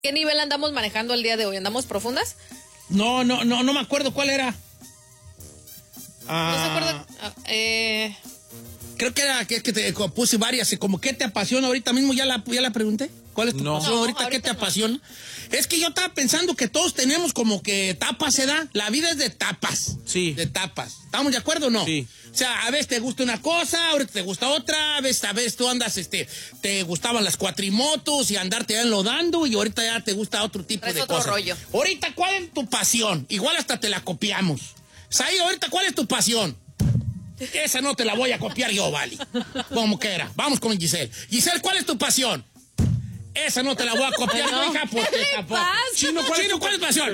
¿Qué nivel andamos manejando el día de hoy? ¿Andamos profundas? No me acuerdo cuál era. ¿No se acuerdan? Creo que era que te puse varias. Como ¿qué te apasiona? Ahorita mismo ya la pregunté. ¿Cuál es tu pasión ahorita? ¿Qué te apasiona? Es que yo estaba pensando que todos tenemos como que etapas, ¿se da? La vida es de etapas. Sí. De etapas. ¿Estamos de acuerdo o no? Sí. O sea, a veces te gusta una cosa, ahorita te gusta otra, a veces tú andas, te gustaban las cuatrimotos y andarte ya enlodando y ahorita ya te gusta otro tipo de otro cosas. rollo. Ahorita, ¿cuál es tu pasión? Igual hasta te la copiamos. Saí, ahorita, ¿cuál es tu pasión? Esa no te la voy a copiar yo, Vali. Como que era. Vamos con Giselle. Giselle, ¿cuál es tu pasión? Esa no te la voy a copiar, no, hija, porque tampoco. Chino, ¿cuál es tu pasión?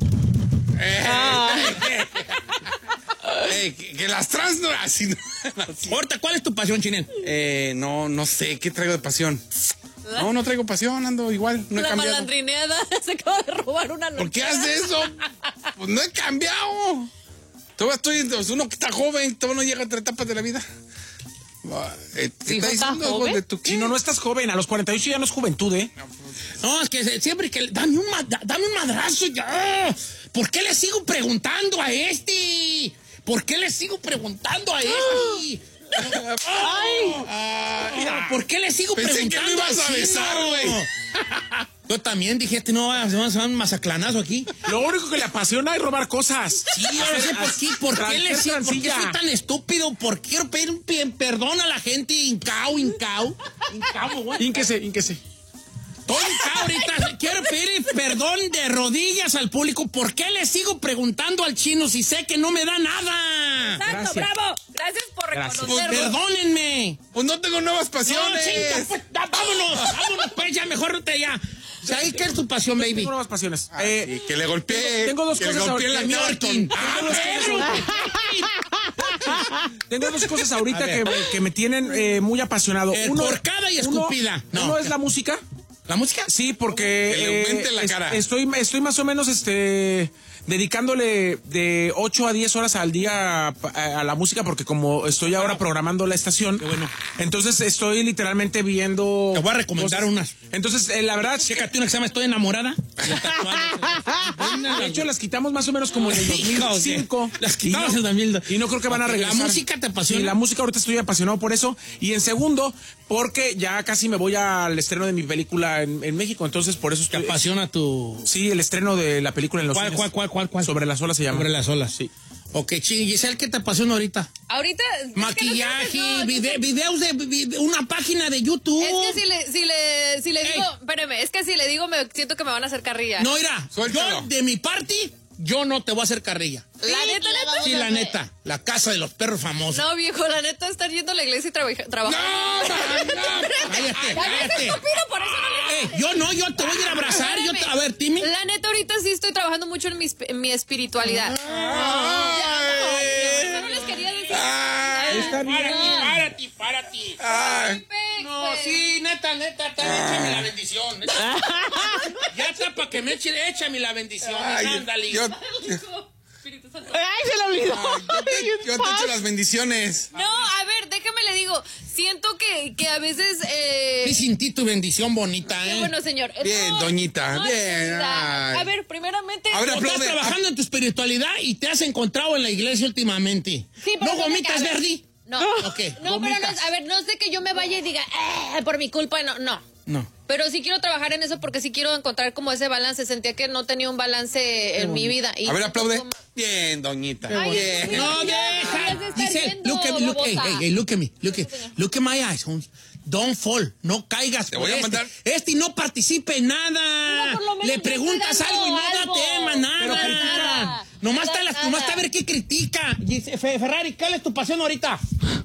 Que las trans no así. Ahorita, ¿cuál es tu pasión, Chinel? No sé, ¿qué traigo de pasión? No traigo pasión, ando igual, no he la cambiado. malandrineada, se acaba de robar una noche. ¿Por qué haces eso? Pues no he cambiado. Todavía uno que está joven, todavía no llega a 3 etapas de la vida. Sí, ¿Está diciendo algo de tu Si no estás joven, a los 48 ya no es juventud, ¿eh? No, es que siempre que... Dame un madrazo ya. ¿Por qué le sigo preguntando a este? ¿Por qué le sigo preguntando a este? ¿Por qué le sigo Pensé preguntando? que me ibas a besar, güey. Yo también dije, no, se va a un masaclanazo aquí. Lo único que le apasiona es robar cosas. Sí, yo no sé por qué soy tan estúpido. ¿Por qué quiero pedir perdón a la gente? Incao, güey. Ínquese. Estoy incao ahorita. Quiero pedir perdón de rodillas al público. ¿Por qué le sigo preguntando al chino si sé que no me da nada? Exacto, bravo. Gracias por reconocerlo. Perdónenme. Pues no tengo nuevas pasiones. No, chinga, pues, vámonos, pues, ya, mejor ya. O sea, ¿qué es tu pasión, baby? Tengo nuevas pasiones. Y que le golpeé. Tengo dos que cosas le golpeé ahorita. la Yorkin. Tengo dos cosas ahorita que me tienen muy apasionado. Porcada y escupida. Uno es la música. ¿La música? Sí, porque Que le aumente la cara. Estoy más o menos dedicándole de 8 a 10 horas al día a la música, porque como estoy ahora programando la estación, bueno. Entonces estoy literalmente viendo... Te voy a recomendar unas. Entonces, la verdad... Chécate una que se llama Estoy enamorada. De hecho, las quitamos más o menos como en el 2005. Las quitamos en el 2002. Y no creo que van a regresar. ¿La música te apasiona? Sí, la música ahorita estoy apasionado por eso. Y en segundo, porque ya casi me voy al estreno de mi película en México. Entonces, por eso estoy... ¿Te apasiona tu...? Sí, el estreno de la película en los cines. ¿Cuál? Sobre las olas se llama. Sobre las olas. Sí. Ok, Giselle, ¿qué te apasiona ahorita? Ahorita... Maquillaje, videos de una página de YouTube. Es que si le digo... Espérame, es que si le digo me siento que me van a hacer carrilla. No, mira, Suéltalo. yo de mi parte, yo no te voy a hacer carrilla. ¿La neta? Sí, la neta. La casa de los perros famosos. No, viejo, la neta, estar yendo a la iglesia y trabajando. No, cállate. Estúpido, por eso no le... Yo te voy a ir a abrazar. A ver, Timmy. La neta, ahorita sí estoy trabajando mucho en mi espiritualidad. No les quería decir. Párate. No, Pues. sí, neta, échame la bendición. Ya está para que me échame la bendición. Ándale. Espíritu Santo. ¡Ay, se lo olvidó! Yo te echo las bendiciones. No, a ver, déjame le digo. Siento que a veces... Sí, sentí tu bendición bonita, Qué bueno, señor. Bien, doñita, bien. A Ay. ver, primeramente... A ver, Estás aplaude. trabajando en tu espiritualidad y te has encontrado en la iglesia últimamente. Sí, pero ¿No no me gomitas, cabe. Verdi? No, Ok, no, pero no, a ver, no sé que yo me vaya y diga, por mi culpa, no. No. Pero sí quiero trabajar en eso porque sí quiero encontrar como ese balance. Sentía que no tenía un balance en mi vida. Y A ver, aplaude. Bien, doñita. Ay, Bien. No, deberías de deja. estar Dice, viendo, look at me, babosa. look at me. Look at my eyes, Holmes. Don't fall. No caigas. Te voy a mandar. Este no participe en nada. No, por lo menos Le me preguntas estoy algo y no da dando tema, algo. nada. Pero critica. Nomás No da nomás nada. a ver qué critica. Dice, Ferrari, ¿cuál es tu pasión ahorita?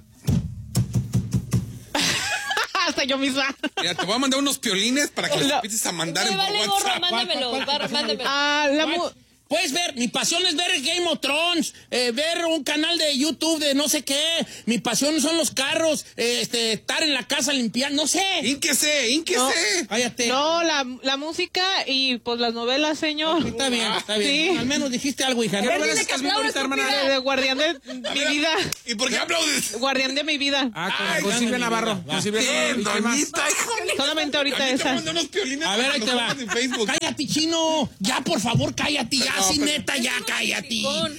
Hasta yo misma. Mira, te voy a mandar unos piolines para que los empieces a mandar Me en vale gorro, WhatsApp. mándamelo. ¿Cuál? Mándamelo. Ah, Puedes ver, mi pasión es ver Game of Thrones, ver un canal de YouTube de no sé qué. Mi pasión son los carros, estar en la casa limpiando, no sé. ¡Ínquese! Cállate. No, la música y pues las novelas, señor. Está bien. Sí. Al menos dijiste algo, hija. ¿Qué ¿No? novelas estás viendo ahorita, hermana? De Guardián de mi vida. ¿Y por qué aplaudes? Guardián de mi vida. Con Silvia Navarro. Va. Con Silvia Navarro. ¿Y qué más? Solamente ahorita esa. Unos piolines A ver, ahí te va. en Facebook. Cállate, chino. Ya, por favor, cállate. Ya, No, sí, pero- neta, ya, cállate. Chicón.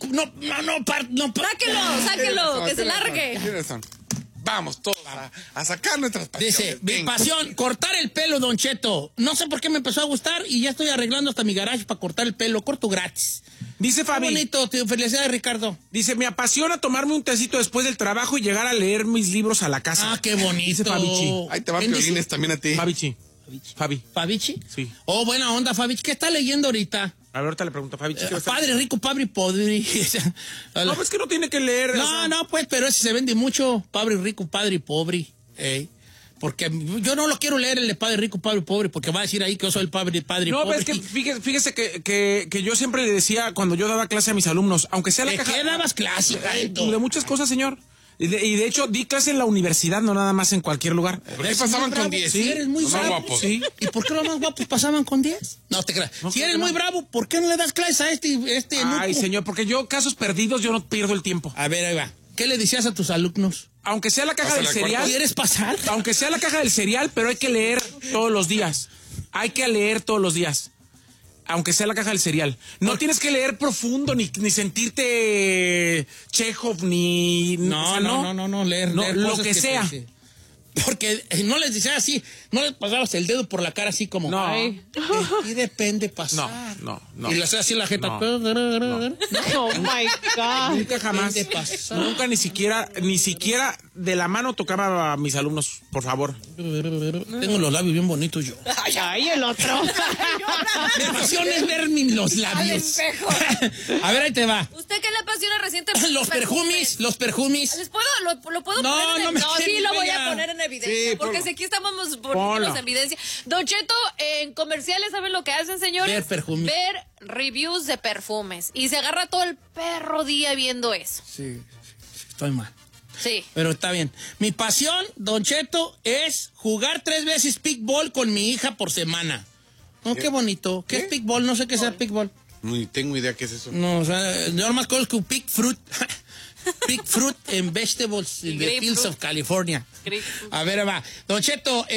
No. Sáquelo, que se largue. Tienes razón. Vamos todos a sacar nuestras pasiones. Dice, mi Ven. pasión, cortar el pelo, Don Cheto. No sé por qué me empezó a gustar y ya estoy arreglando hasta mi garage para cortar el pelo. Corto gratis. Dice Qué Fabi. bonito, tío. Felicidades, Ricardo. Dice, me apasiona tomarme un tecito después del trabajo y llegar a leer mis libros a la casa. Ah, qué bonito. Dice Fabichi. Ahí te van ¿Quién dice? piolines también a ti. Fabi. ¿Fabichi? Sí. Oh, buena onda, Fabichi. ¿Qué está leyendo ahorita? A ver, ahorita le pregunto a Fabichi. Padre rico, padre pobre. No, pues que no tiene que leer. o sea. No, pues, pero ese se vende mucho. Padre rico, padre pobre. Porque yo no lo quiero leer el de padre rico, padre pobre, porque va a decir ahí que yo soy el padre No, pobre. pero es que fíjese que yo siempre le decía cuando yo daba clase a mis alumnos, aunque sea la ¿De caja... qué dabas clase? De muchas cosas, señor. Y de hecho, di clase en la universidad, no nada más en cualquier lugar. ¿Por qué pasaban con 10? Sí, eres muy Los más bravo. guapos. Sí. ¿Y por qué los más guapos pasaban con 10? No te creas. Si eres muy bravo, ¿por qué no le das clases a este Ay, nuco? señor, porque yo, casos perdidos, yo no pierdo el tiempo. A ver, ahí va. ¿Qué le decías a tus alumnos? Aunque sea la caja Pásale del al cereal, ¿Quieres pasar? aunque sea la caja del cereal, pero hay que leer todos los días. Hay que leer todos los días. Aunque sea la caja del cereal. No tienes que leer profundo, ni sentirte Chekhov, ni... No, o sea, leer lo cosas que sea. Porque no les decías así, no les pasabas el dedo por la cara así como... No. Ay. Y depende pasar. No. Y le hacía así la jeta. No. Oh my God. Nunca jamás. Depende pasar. Nunca ni siquiera de la mano tocaba a mis alumnos, por favor. Tengo los labios bien bonitos yo. Ay, el otro. Mi pasión es ver los labios. Al espejo. A ver, ahí te va. ¿Usted qué le apasiona recientemente? Los perfumes. ¿Les puedo, lo puedo No, poner en no me sí, quieres lo voy ya. a poner en evidencia. Sí, porque ponlo. si aquí estamos Ponlo. poniéndonos en evidencia. Don Cheto, en comerciales, ¿saben lo que hacen, señores? Ver perfumes. Ver reviews de perfumes. Y se agarra todo el perro día viendo eso. Sí, estoy mal. Sí. Pero está bien. Mi pasión, Don Cheto, es jugar 3 veces pickball con mi hija por semana. Oh, qué bonito. ¿Qué es pickball? No sé qué sea pickball. Ni tengo idea qué es eso. No, o sea, yo nomás conozco pick fruit. Pick fruit and vegetables in the Grapefruit. fields of California. Grapefruit. A ver, va. Don Cheto,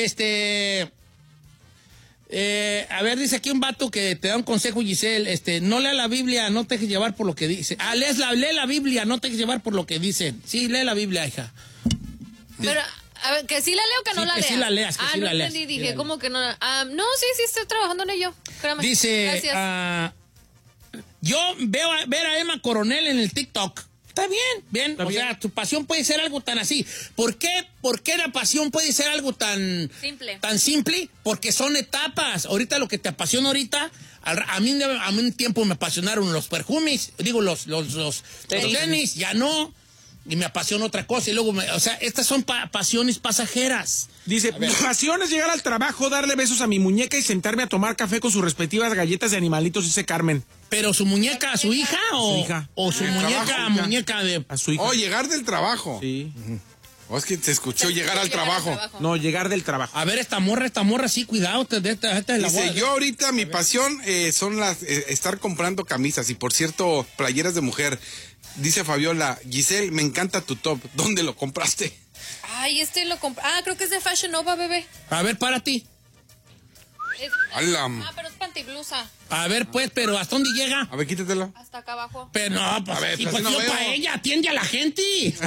a ver, dice aquí un vato que te da un consejo, Giselle. No lea la Biblia, no te dejes llevar por lo que dice. Lee la Biblia, no te dejes llevar por lo que dicen. Sí, lee la Biblia, hija. Pero, a ver, ¿que sí la leo o que no Sí, la que leas? sí la leas, que sí no la leas. entendí, Sí dije, la ¿cómo que no? No, sí, estoy trabajando en ello. Créame. Dice, Gracias. yo veo ver a Emma Coronel en el TikTok. Está bien. Está O bien. sea, tu pasión puede ser algo tan así. ¿Por qué la pasión puede ser algo tan Simple. tan simple? Porque son etapas. Ahorita lo que te apasiona ahorita, a mí un tiempo me apasionaron los perfumes, digo los tenis, ya no. Y me apasiona otra cosa. Y luego, o sea, estas son pasiones pasajeras. Dice, mi pasión es llegar al trabajo, darle besos a mi muñeca y sentarme a tomar café con sus respectivas galletas de animalitos, dice Carmen. ¿Pero su muñeca a su hija o Su hija. o su El muñeca trabajo, muñeca de... A su hija. Oh, llegar del trabajo. Sí. O es que te escuchó llegar al trabajo. No, llegar del trabajo. A ver, esta morra, sí, cuidado. Esta es la Dice, boda. yo ahorita mi pasión son las estar comprando camisas y por cierto, playeras de mujer. Dice Fabiola, Giselle, me encanta tu top. ¿Dónde lo compraste? Ay, lo compré. Creo que es de Fashion Nova, bebé. A ver, para ti. ¡Hala! Pero es pantiblusa. A ver, pues, pero ¿hasta dónde llega? A ver, quítatela. Hasta acá abajo. Pero no, pues, A ver, sí, pues, pues no yo veo. para ella, atiende a la gente.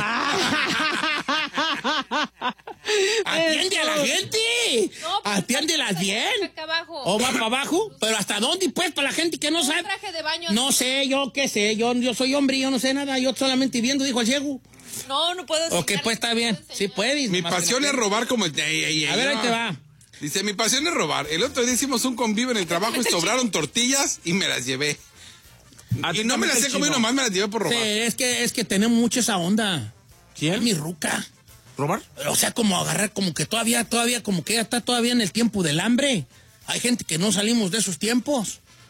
Atiende a la gente. No, pues, Atiéndelas bien. Acá abajo. ¿O va para abajo? ¿Pero hasta dónde, pues, para la gente que no Un sabe? traje de baño. No sé, yo qué sé, yo soy hombre, yo no sé nada, yo solamente viendo, dijo el ciego. No puedo enseñar. Ok, pues está bien, sí puedes. Mi nomás que pasión no es robar como el... A ver, ahí te va. Dice, mi pasión es robar. El otro día hicimos un convivio en el trabajo y sobraron tortillas y me las llevé. Y no me las he comido, nomás me las llevé por Sí, robar. es que tenemos mucho esa onda. ¿Quién? Es mi ruca. ¿Robar? O sea, como agarrar, como que todavía, como que ella está todavía en el tiempo del hambre. Hay gente que no salimos de esos tiempos.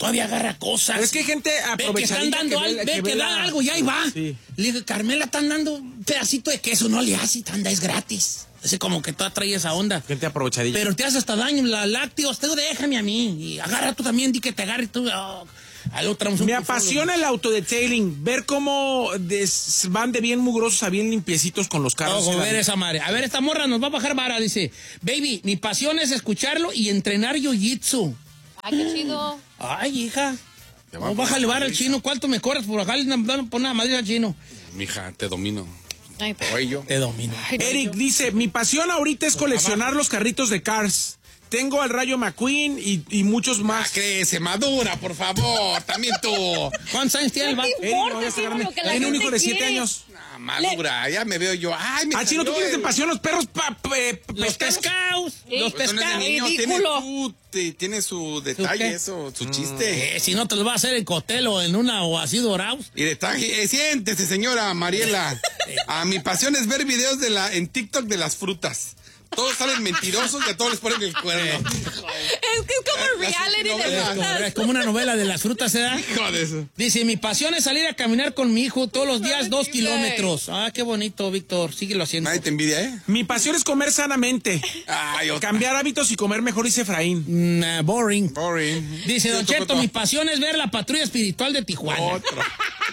todavía agarra cosas. Es que hay gente Ve que están aprovechadita dando ve que dan algo y ahí va. Sí. Le digo, Carmela, están dando un pedacito de queso, no le hace, anda, es gratis. Así como que toda trae esa onda. Gente aprovechadita. Pero te hace hasta daño, la lácteos, tú déjame a mí. Y agarra tú también, di que te agarre tú. Oh. Al otro, Me apasiona el autodetailing, ver cómo van de bien mugrosos a bien limpiecitos con los carros. a ver esa madre. A ver, esta morra nos va a bajar vara, dice. Baby, mi pasión es escucharlo y entrenar jiu-jitsu. Ay, qué chido. Ay, hija. Te va No, a poner bájale vara al madriza. chino. ¿Cuánto me corres por acá? Pon una madre al chino. Mija, te domino. Ay, O ello. Te domino. Eric dice, mi pasión ahorita es coleccionar los carritos de Cars. Tengo al Rayo McQueen y muchos más. Crece, madura, por favor. También tú. ¿Cuántos años tiene el vato? Eric, no, ya importa, está Chino, grande. lo que la Tiene un gente hijo de 7 quiere. años. Ah, madura, ya me veo yo. Ay, me Chino, tú salió tienes de el- pasión los perros Los pescados. Los Pues no es de pescados. niño, Ridículo. tiene su detalle, qué? eso, su chiste. Si no te lo va a hacer en cóctel o en una o así dorados. Y detalle, siéntese, señora Mariela. Mi pasión es ver videos en TikTok de las frutas. Todos salen mentirosos y a todos les ponen el cuerno. Es que es como reality de novelas. Es como una novela de las frutas, ¿eh? Hijo de eso. Dice, mi pasión es salir a caminar con mi hijo todos los días 2 Ay, kilómetros. Ah, qué bonito, Víctor. Síguelo haciendo. Nadie te envidia, ¿eh? Mi pasión es comer sanamente. Ay, otra. Cambiar hábitos y comer mejor, dice Efraín. Nah, boring. Boring. Dice, Don Sí, Cheto, Tocoto. mi pasión es ver la patrulla espiritual de Tijuana. Otro.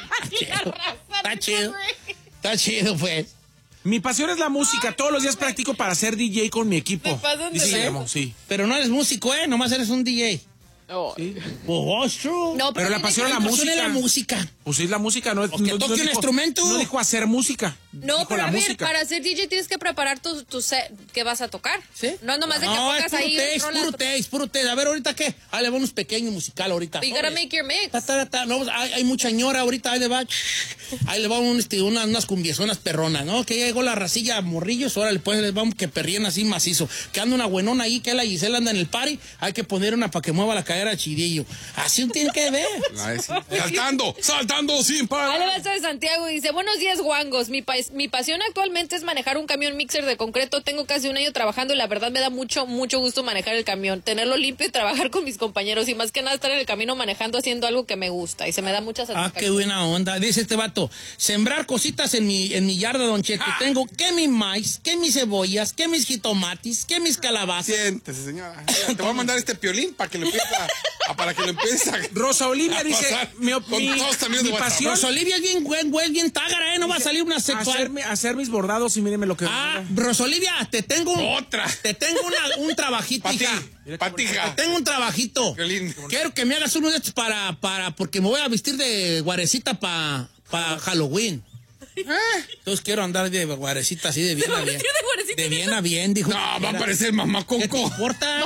Está chido. Está chido, pues. Mi pasión es la música. Todos los días practico para ser DJ con mi equipo. Se pasan de Dice ver. Guillermo, sí. Pero no eres músico, ¿eh? Nomás eres un DJ. Oh. Oh, it's true. No, Pero la tiene pasión que- es la música. Es la música. Pues sí, es la música, no es. Pues que toque un dijo- instrumento. No dijo hacer música. No, dijo pero la a ver, música. para ser DJ tienes que preparar tu set que vas a tocar. ¿Sí? No es nomás de que No, es pongas puro ahí taste, rolas. puro taste. A ver, ¿ahorita qué? Ah, le va unos pequeños musical ahorita. You gotta Órale. make your mix. No, hay mucha ñora ahorita, ahí le va. Ahí le va unas cumbiezonas perronas, ¿no? Que ya llegó la racilla morrillos, órale, pues les vamos que perrían así macizo. Que anda una buenona ahí, que la Gisela anda en el party, hay que poner una para que mueva la cadera chidillo. Así uno tiene que ver. Ay, sí. Saltando sin Ahí parar. le va a estar Santiago y dice, buenos días, guangos. Mi pasión actualmente es manejar un camión mixer de concreto. Tengo casi un año trabajando y la verdad me da mucho gusto manejar el camión. Tenerlo limpio y trabajar con mis compañeros. Y más que nada estar en el camino manejando, haciendo algo que me gusta. Y se me da mucha Ah, satisfacción. qué buena onda. Dice este vato, sembrar cositas en mi yarda, Don Cheto. Tengo que mi maíz, que mis cebollas, que mis jitomates, que mis calabazas. Siéntese, señora. Mira, te voy a mandar este piolín para que lo empieces para que lo empieces a... Rosa Olivia a dice, pasar mi con todos también de mi WhatsApp. pasión, Rosolivia es bien bien tágara, ¿eh? No va a salir una sexual. hacer mis bordados y míreme lo que... Ah, Rosolivia, te tengo Otra. Te tengo un trabajito, Pa' ti, hija. pa' ti, hija. Te tengo un trabajito. Qué lindo. Quiero que me hagas uno de estos porque me voy a vestir de guarecita para Halloween. Entonces quiero andar de guarecita así de bien a bien. vestir de guarecita De en bien a bien, dijo. No, va a parecer mamá ¿Qué te Coco. importa?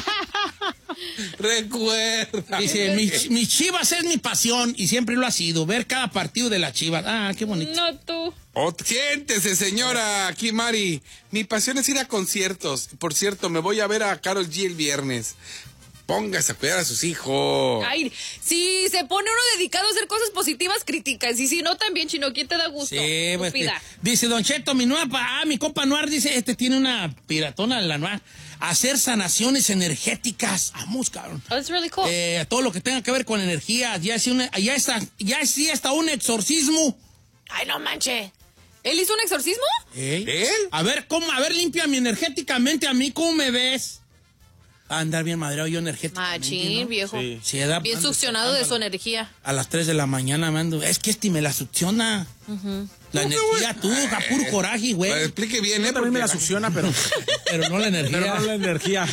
Recuerda. Dice, mis Chivas es mi pasión y siempre lo ha sido. Ver cada partido de las Chivas. Ah, qué bonito. No tú. Siéntese, señora. Aquí, Mari. Mi pasión es ir a conciertos. Por cierto, me voy a ver a Karol G el viernes. Póngase a cuidar a sus hijos. Ay, si se pone uno dedicado a hacer cosas positivas, críticas. Y si no, también, Chino, ¿quién te da gusto? Sí, pues, Estúpida. dice Don Cheto, mi compa Noir dice, tiene una piratona la Noir. Hacer sanaciones energéticas. Vamos, cabrón. Oh, that's really cool. Todo lo que tenga que ver con energía. Ya sí hasta un exorcismo. Ay, no manche. ¿Él hizo un exorcismo? ¿Él? A ver, límpiame energéticamente a mí, ¿cómo me ves? A andar bien madreado yo energéticamente. Machín, ¿no? viejo. Sí. Sí, Bien succionado de su energía. A las 3 de la mañana me ando. Es que me la succiona. La energía, tú, a puro coraje, güey. Pues, explique bien, Yo también me la Porque- succiona, pero Pero no la energía. no la energía.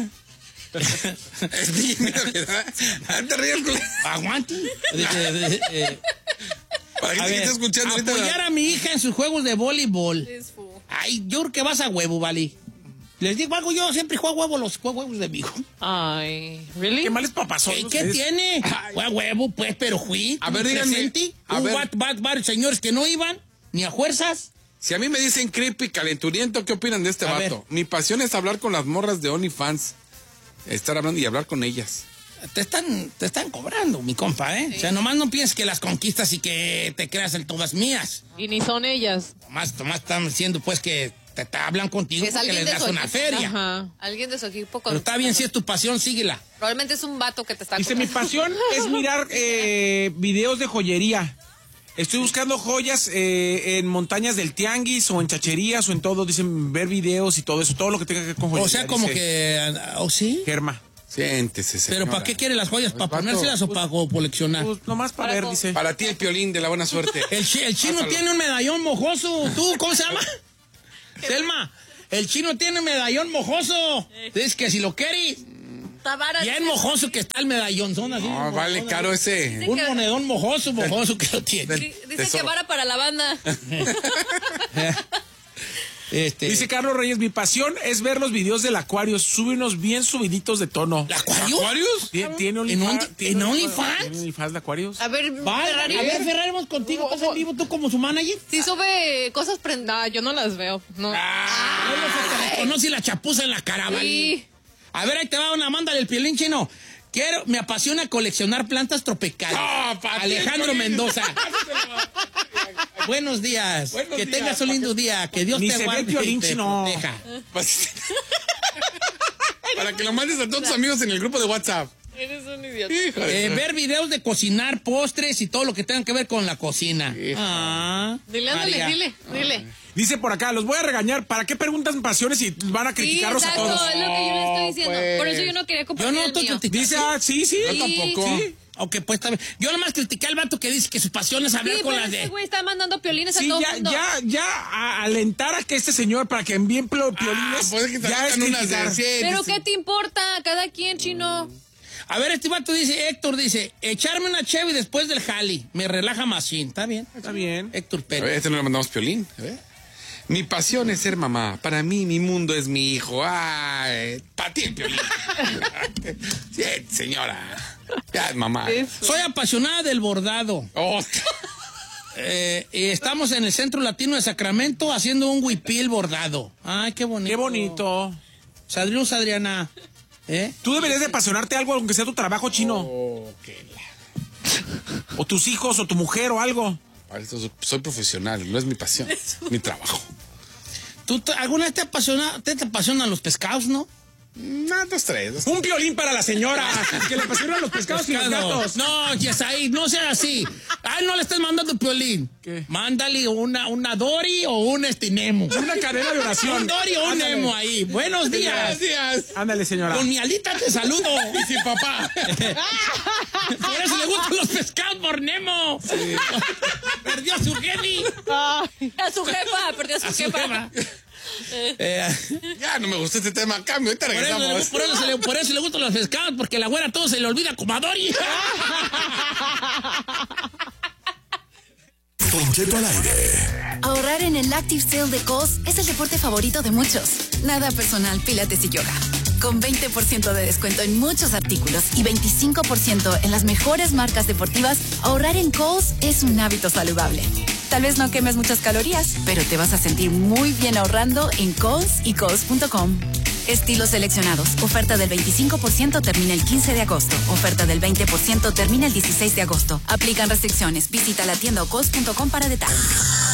Explique bien, ¿verdad? No te rías con... Aguante. Para A gente que ver, está escuchando ahorita... apoyar a mi hija en sus juegos de voleibol. Ay, yo creo que vas a huevo, vale. Les digo algo, yo siempre juego a huevo los juegos de mi hijo. Ay, ¿really? Qué mal es papazón. ¿Qué tiene? Fue a huevo, pues, pero fui. A ver, díganme, presente. a ver. Varios señores que no iban, ni a fuerzas. Si a mí me dicen creepy, calenturiento, ¿qué opinan de este A vato? ver. Mi pasión es hablar con las morras de OnlyFans. Estar hablando y hablar con ellas. Te están cobrando, mi compa, ¿eh? O sea, nomás no pienses que las conquistas y que te creas en todas mías. Y ni son ellas. Tomás están diciendo, pues, que te hablan contigo Es porque alguien les de das su una equipo. feria. Ajá. Alguien de su equipo. Pero está bien, si es tu pasión, síguela. Probablemente es un vato que te está Dice, mi pasión es mirar videos de joyería. Estoy buscando joyas en montañas del tianguis o en chacherías o en todo. Dicen ver videos y todo eso, todo lo que tenga que ver con joyería. O sea, como dice que... ¿Oh, sí? Germa. Siéntese, señora. ¿Pero para qué quiere las joyas? ¿Para Vato. ponérselas o para coleccionar? Pues nomás para ver, dice. Para ti el Piolín de la buena suerte. El chino Pásalo. tiene un medallón mojoso. ¿Tú cómo se llama? Selma. El chino tiene un medallón mojoso. Dices que si lo quieres, ya es mojoso que está el medallón. Son así. No, vale caro ese. Un monedón mojoso que lo tiene. Dice Tesoro. que vara para la banda. Dice Carlos Reyes, mi pasión es ver los videos del Aquarius. Sube unos bien subiditos de tono. ¿El Aquarius? ¿Tiene ¿En OnlyFans? ¿Tiene OnlyFans de Aquarius? A ver, Ferrari, A ver, Ferrari, vamos contigo. ¿Estás en vivo tú como su manager? si sube cosas No, yo no las veo. No. No te reconoce la chapuza en la cara, ¿vale? Sí. A ver, ahí te va una, mándale el Piolín chino. Me apasiona coleccionar plantas tropicales. Alejandro Mendoza. Buenos días. Buenos que días, tengas un lindo día. Que Dios Ni te se ve guarde el Piolín y te chino. proteja. Para que lo mandes a todos tus amigos en el grupo de WhatsApp. Eres un idiota. Híjole. Ver videos de cocinar, postres y todo lo que tenga que ver con la cocina. Dile, ándale, María. dile. Dice por acá, los voy a regañar. ¿Para qué preguntan pasiones y van a Sí, criticarlos a exacto, todos? es lo que yo le estoy diciendo. pues. Por eso yo no quería Yo compartir no el estoy mío. criticando. Dice, sí. Yo tampoco. Sí. Ok, pues está bien. Yo nomás critiqué al vato que dice que su pasión es hablar Sí, con pero las este de... güey está mandando piolines Sí, a todo el mundo. ya, a alentar a que este señor, para que envíen piolines, Pues que te ya es sacan unas de criticar. 100. Pero ¿qué te importa? Cada quien, chino. A ver, este vato dice, Héctor dice, echarme una cheve después del jali. Me relaja machín. ¿Está bien? Está bien. Héctor A ver, Pérez. este no le mandamos Piolín. A ver. Mi pasión es ser mamá. Para mí, mi mundo es mi hijo. Ay, para ti el Piolín. Sí, señora. Ya es mamá. Soy apasionada del bordado. Oh, Y estamos en el Centro Latino de Sacramento haciendo un huipil bordado. Ay, qué bonito. Qué bonito. Saludos, Adriana. Tú deberías de apasionarte algo, aunque sea tu trabajo chino. O tus hijos, o tu mujer, o algo. para esto soy profesional, no es mi pasión, mi trabajo. ¿Alguna vez te apasionan los pescados, no? No, dos, tres. Un violín para la señora, que le apasionan los pescados y los gatos. No, Yesaí, no sea así. Ay, no le estés mandando Piolín. ¿Qué? Mándale una Dory o un Nemo. Una cadena de oración. Un Dory o un Ándale. Nemo ahí. Buenos días. Gracias. Ándale, señora. Con mi alita te saludo. Y sin papá. Por eso le gustan los pescados por Nemo. Perdió a su Jenny. A su jefa, perdió a su A su jefa. jefa. Ya no me gustó este tema. Cambio, ahorita regresamos. Por eso le gustan los pescados, porque la güera todo se le olvida como a Dory. Don Cheto al aire. Ahorrar en el Active Sale de Kohl's es el deporte favorito de muchos. Nada personal, pilates y yoga. Con 20% de descuento en muchos artículos y 25% en las mejores marcas deportivas, ahorrar en Kohl's es un hábito saludable. Tal vez no quemes muchas calorías, pero te vas a sentir muy bien ahorrando en Kohl's y Kohl's.com. Estilos seleccionados. Oferta del 25% termina el 15 de agosto. Oferta del 20% termina el 16 de agosto. Aplican restricciones. Visita la tienda o Kohl's.com para detalles.